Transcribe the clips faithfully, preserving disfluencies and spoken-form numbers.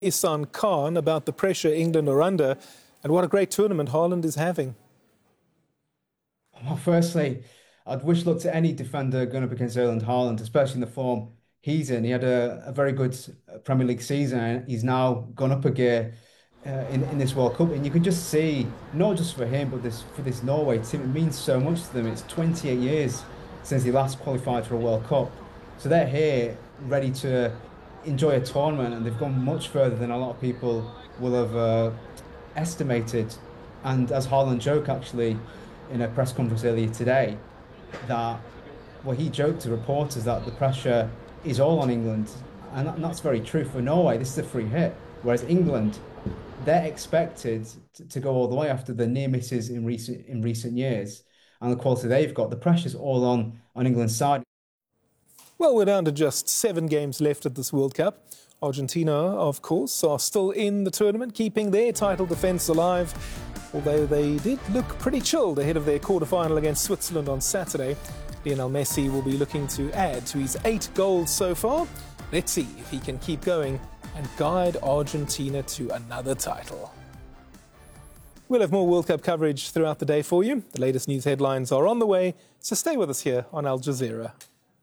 Ihsan Khan about the pressure England are under and what a great tournament Haaland is having. Well, firstly, I'd wish luck to any defender going up against Erling Haaland, especially in the form he's in. He had a, a very good Premier League season and he's now gone up a gear uh, in, in this World Cup. And you can just see, not just for him, but this for this Norway team, it means so much to them. It's twenty-eight years since he last qualified for a World Cup. So they're here ready to enjoy a tournament, and they've gone much further than a lot of people will have uh, estimated. And as Haaland joked actually in a press conference earlier today, that well he joked to reporters that the pressure is all on England, and, that, and that's very true. For Norway, this is a free hit, whereas England, they're expected to, to go all the way after the near misses in recent in recent years and the quality they've got. The pressure's all on on England's side. Well, we're down to just seven games left at this World Cup. Argentina, of course, are still in the tournament, keeping their title defence alive, although they did look pretty chilled ahead of their quarter-final against Switzerland on Saturday. Lionel Messi will be looking to add to his eight goals so far. Let's see if he can keep going and guide Argentina to another title. We'll have more World Cup coverage throughout the day for you. The latest news headlines are on the way, so stay with us here on Al Jazeera.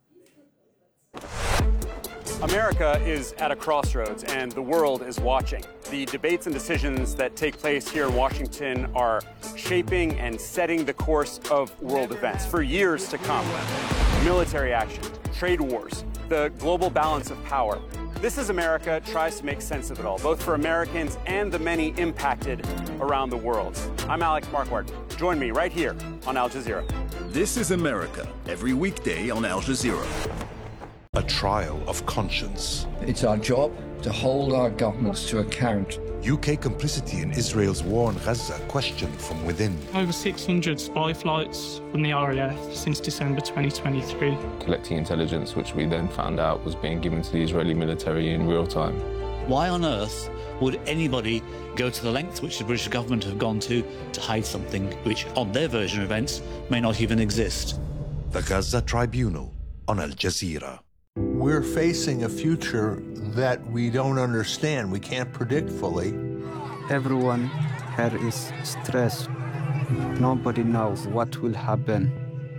America is at a crossroads and the world is watching. The debates and decisions that take place here in Washington are shaping and setting the course of world events for years to come. Military action, trade wars, the global balance of power. This is America tries to make sense of it all, both for Americans and the many impacted around the world. I'm Alex Marquardt. Join me right here on Al Jazeera. This is America, every weekday on Al Jazeera. A trial of conscience. It's our job to hold our governments to account. U K complicity in Israel's war on Gaza questioned from within. Over six hundred spy flights from the R A F since December twenty twenty-three. Collecting intelligence, which we then found out was being given to the Israeli military in real time. Why on earth would anybody go to the length which the British government have gone to to hide something which, on their version of events, may not even exist? The Gaza Tribunal on Al Jazeera. We're facing a future that we don't understand, we can't predict fully. Everyone here is stressed. Nobody knows what will happen.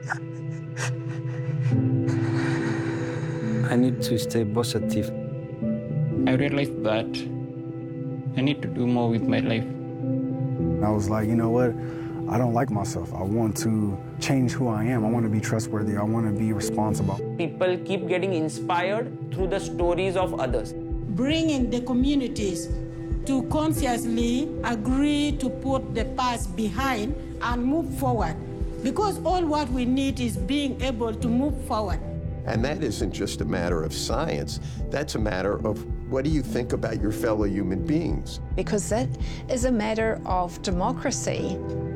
I need to stay positive. I realized that I need to do more with my life. I was like, you know what? I don't like myself. I want to change who I am. I want to be trustworthy. I want to be responsible. People keep getting inspired through the stories of others. Bringing the communities to consciously agree to put the past behind and move forward. Because all what we need is being able to move forward. And that isn't just a matter of science. That's a matter of what do you think about your fellow human beings? Because that is a matter of democracy.